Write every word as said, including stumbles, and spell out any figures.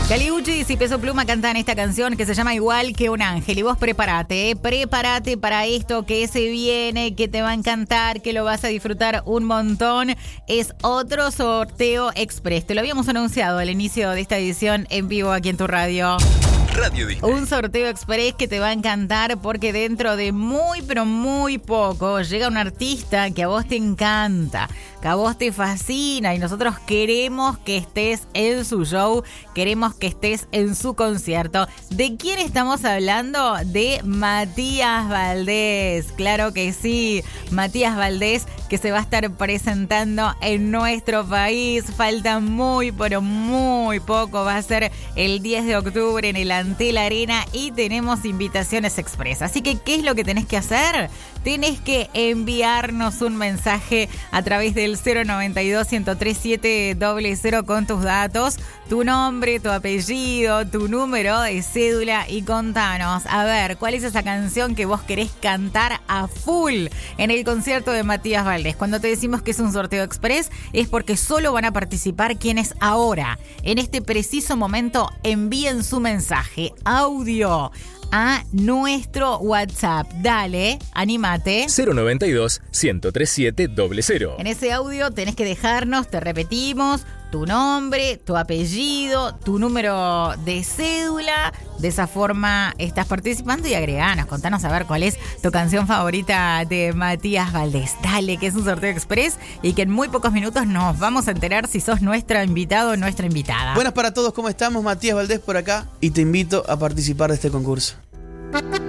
Kali Uchis y Peso Pluma cantan esta canción que se llama Igual que un ángel. Y vos prepárate, ¿eh? prepárate para esto que se viene, que te va a encantar, que lo vas a disfrutar un montón. Es otro sorteo express. Te lo habíamos anunciado al inicio de esta edición en vivo aquí en tu radio. Radio Disney. Un sorteo express que te va a encantar porque dentro de muy, pero muy poco llega un artista que a vos te encanta, que a vos te fascina y nosotros queremos que estés en su show, queremos que estés en su concierto. ¿De quién estamos hablando? De Matías Valdés. Claro que sí, Matías Valdés, que se va a estar presentando en nuestro país. Falta muy, pero muy poco. Va a ser el diez de octubre en el Antel Arena y tenemos invitaciones express. Así que, ¿qué es lo que tenés que hacer? Tenés que enviarnos un mensaje a través del cero noventa y dos, ciento tres, siete cero cero con tus datos, tu nombre, tu apellido, tu número de cédula y contanos, a ver, ¿cuál es esa canción que vos querés cantar a full en el concierto de Matías Valdés? Cuando te decimos que es un sorteo express, es porque solo van a participar quienes ahora, en este preciso momento, envíen su mensaje, audio, a nuestro WhatsApp. Dale, anímate. cero noventa y dos, ciento tres, siete cero cero. En ese audio tenés que dejarnos, te repetimos, tu nombre, tu apellido, tu número de cédula. De esa forma estás participando y agreganos, contanos a ver cuál es tu canción favorita de Matías Valdés. Dale, que es un sorteo express y que en muy pocos minutos nos vamos a enterar si sos nuestro invitado o nuestra invitada. Buenas para todos, ¿cómo estamos? Matías Valdés por acá y te invito a participar de este concurso.